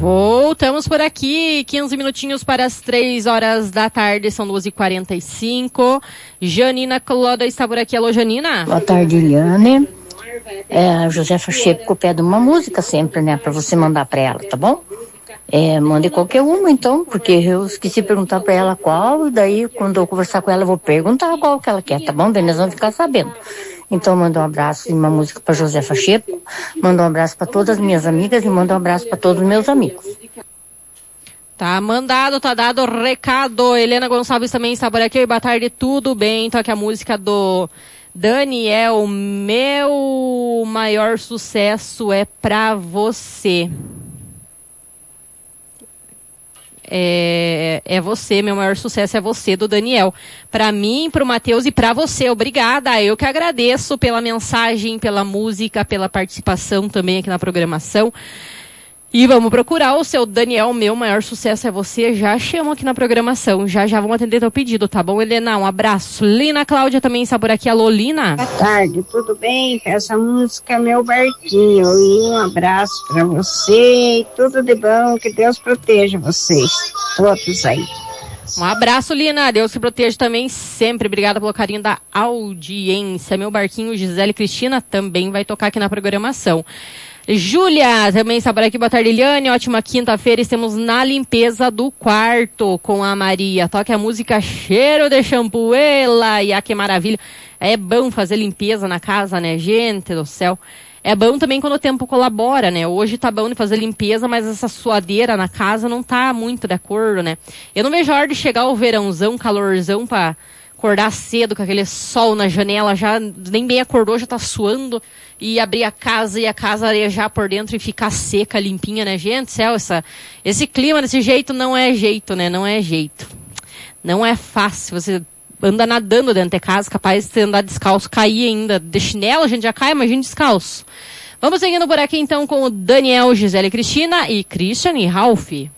Voltamos por aqui, 15 minutinhos para as 3 horas da tarde, são 2h45. Janina Cloda está por aqui. Alô, Janina. Boa tarde, Eliane. A Josefa Checo pede uma música sempre, né, pra você mandar pra ela, tá bom? Mande qualquer uma, então, porque eu esqueci de perguntar pra ela qual, e daí, quando eu conversar com ela, eu vou perguntar qual que ela quer, tá bom? Daí nós vamos ficar sabendo. Então, manda um abraço e uma música pra Josefa Checo, manda um abraço pra todas as minhas amigas e manda um abraço pra todos os meus amigos. Tá mandado, tá dado o recado. Helena Gonçalves também está por aqui. Boa tarde, tudo bem? Toque a música do Daniel, meu maior sucesso é pra você. É você, meu maior sucesso é você, do Daniel. Pra mim, pro Matheus e pra você. Obrigada, eu que agradeço pela mensagem, pela música, pela participação também aqui na programação. E vamos procurar o seu Daniel, meu maior sucesso é você. Já chamo aqui na programação, já vamos atender teu pedido, tá bom, Helena? Um abraço. Lina Cláudia também está por aqui. Alô, Lina? Boa tarde, tudo bem? Essa música é meu barquinho. E um abraço pra você e tudo de bom. Que Deus proteja vocês todos aí. Um abraço, Lina. Deus te proteja também sempre. Obrigada pelo carinho da audiência. Meu barquinho, Gisele Cristina, também vai tocar aqui na programação. Júlia também está por aqui. Boa tarde, Eliane. Ótima quinta-feira. Estamos na limpeza do quarto com a Maria. Toque a música Cheiro de Shampoo. Ela, e que maravilha. É bom fazer limpeza na casa, né, gente do céu. É bom também quando o tempo colabora, né? Hoje tá bom de fazer limpeza, mas essa suadeira na casa não tá muito de acordo, né? Eu não vejo a hora de chegar o verãozão, calorzão, pra acordar cedo com aquele sol na janela, já nem bem acordou, já tá suando, e abrir a casa e a casa arejar por dentro e ficar seca, limpinha, né, gente? Céu, esse clima desse jeito não é jeito, né? Não é jeito. Não é fácil. Você anda nadando dentro de casa, capaz de andar descalço, cair ainda. De chinelo a gente já cai, imagina descalço. Vamos seguindo por aqui então com o Daniel, Gisele Cristina e Christian e Ralph.